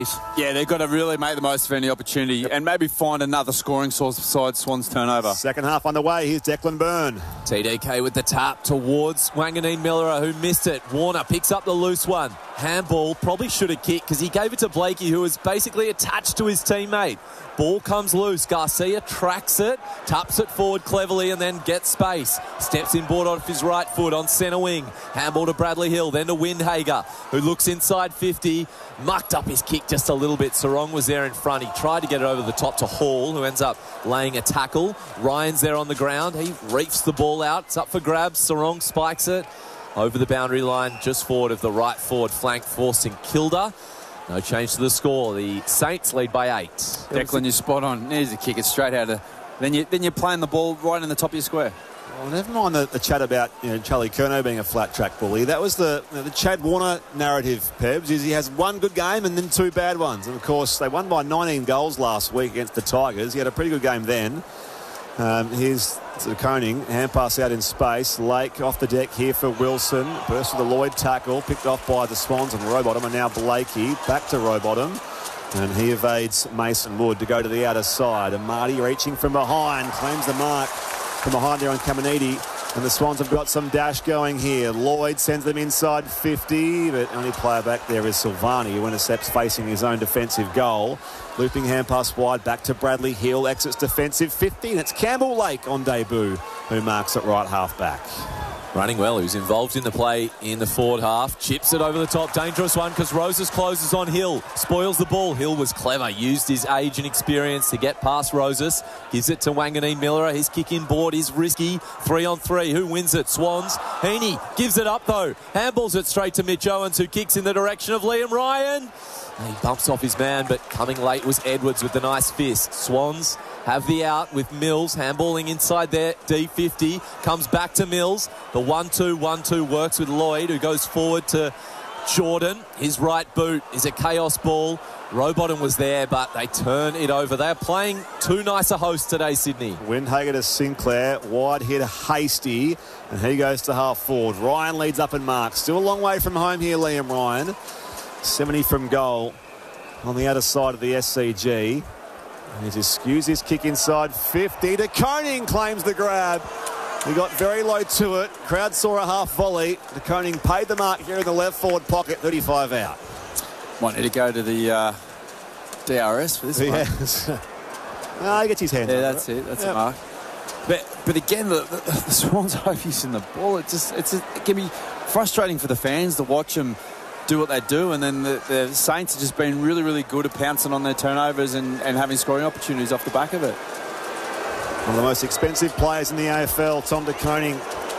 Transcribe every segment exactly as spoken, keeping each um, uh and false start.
Yeah, they've got to really make the most of any opportunity yep. and maybe find another scoring source besides Swans' turnover. Second half underway. Here's Declan Byrne. T D K with the tap towards Wanganeen Miller, who missed it. Warner picks up the loose one. Handball, probably should have kicked because he gave it to Blakey, who was basically attached to his teammate. Ball comes loose. Garcia tracks it, taps it forward cleverly and then gets space. Steps inboard off his right foot on centre wing. Handball to Bradley Hill, then to Windhager, who looks inside fifty. Mucked up his kick just a little bit. Sarong was there in front. He tried to get it over the top to Hall, who ends up laying a tackle. Ryan's there on the ground. He reefs the ball out. It's up for grabs. Sarong spikes it over the boundary line, just forward of the right forward flank for St Kilda. No change to the score. The Saints lead by eight. Declan, you're spot on. There's a kick. It's straight out of... Then, you, then you're playing the ball right in the top of your square. Well, never mind the, the chat about you know, Charlie Curnow being a flat track bully. That was the you know, the Chad Warner narrative, Pebs, is he has one good game and then two bad ones. And, of course, they won by nineteen goals last week against the Tigers. He had a pretty good game then. Um, here's to Koning. Hand pass out in space. Lake off the deck here for Wilson. Burst with the Lloyd tackle. Picked off by the Swans and Rowbottom. And now Blakey back to Rowbottom. And he evades Mason Wood to go to the outer side. And Marty reaching from behind. Claims the mark from behind there on Caminiti. And the Swans have got some dash going here. Lloyd sends them inside fifty, but only player back there is Silvani, who intercepts facing his own defensive goal. Looping hand pass wide back to Bradley Hill. Exits defensive fifty, and it's Campbell Lake on debut, who marks at right half back. Running well, who's involved in the play in the forward half. Chips it over the top. Dangerous one because Roses closes on Hill. Spoils the ball. Hill was clever. Used his age and experience to get past Roses. Gives it to Wanganeen Miller. His kick in board is risky. Three on three. Who wins it? Swans. Heaney gives it up though. Handballs it straight to Mitch Owens, who kicks in the direction of Liam Ryan. He bumps off his man, but coming late was Edwards with the nice fist. Swans have the out with Mills, handballing inside there, D fifty, comes back to Mills. The one two one two works with Lloyd, who goes forward to Jordan. His right boot is a chaos ball. Rowbottom was there, but they turn it over. They're playing too nice a host today, Sydney. Windhager to Sinclair, wide here to Hasty, and he goes to half forward. Ryan leads up and marks. Still a long way from home here, Liam Ryan. seventy from goal on the other side of the S C G. He just skews his kick inside fifty to Koning, claims the grab. He got very low to it. Crowd saw a half volley. De Koning paid the mark here in the left forward pocket. thirty-five out. Might need to go to the uh, D R S for this one. Yes. No, he gets his hand. Yeah, that's it. it. That's yep. a mark. But but again, the, the, the Swans are using the ball. It just it's a, it can be frustrating for the fans to watch them do what they do, and then the, the Saints have just been really, really good at pouncing on their turnovers and, and having scoring opportunities off the back of it. One of the most expensive players in the A F L, Tom De Koning.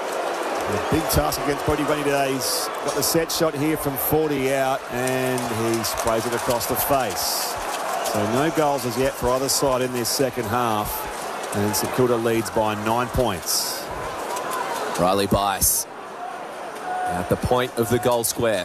A big task against Brodie Bunny today. He's got the set shot here from forty out, and he sprays it across the face. So no goals as yet for either side in this second half, and St Kilda leads by nine points. Riley Bice at the point of the goal square.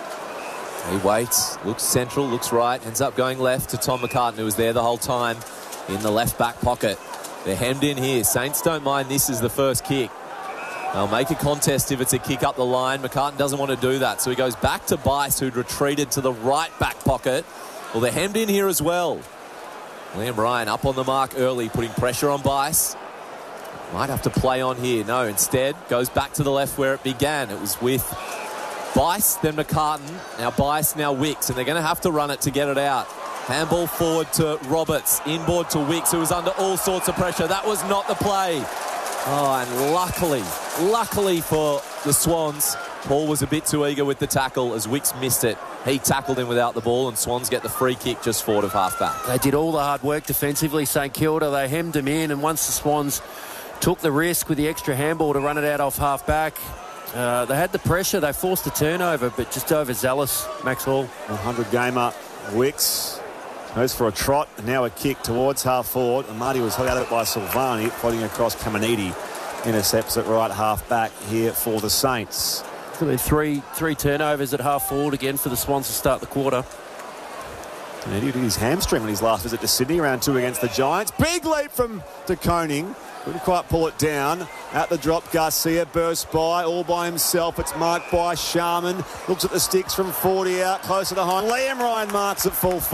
He waits, looks central, looks right, ends up going left to Tom McCartan, who was there the whole time in the left back pocket. They're hemmed in here. Saints don't mind this is the first kick. They'll make a contest if it's a kick up the line. McCartan doesn't want to do that, so he goes back to Bice, who'd retreated to the right back pocket. Well, they're hemmed in here as well. Liam Ryan up on the mark early, putting pressure on Bice. Might have to play on here. No, instead, goes back to the left where it began. It was with Bice, then McCartan. Now Bice, now Wicks, and they're going to have to run it to get it out. Handball forward to Roberts, inboard to Wicks, who was under all sorts of pressure. That was not the play. Oh, and luckily, luckily for the Swans, Paul was a bit too eager with the tackle as Wicks missed it. He tackled him without the ball, and Swans get the free kick just forward of half-back. They did all the hard work defensively, St Kilda. They hemmed him in, and once the Swans took the risk with the extra handball to run it out off half-back, uh, they had the pressure. They forced the turnover, but just overzealous, Max Hall. one hundred gamer, Wicks goes for a trot, and now a kick towards half forward. And Marty was held out of it by Silvani, floating across Caminiti. Intercepts at right half back here for the Saints. I mean, three three turnovers at half forward again for the Swans to start the quarter. And he did his hamstring on his last visit to Sydney, round two against the Giants. Big leap from De Koning. Couldn't quite pull it down. At the drop, Garcia bursts by, all by himself. It's marked by Sharman. Looks at the sticks from forty out, closer to home. Liam Ryan marks at full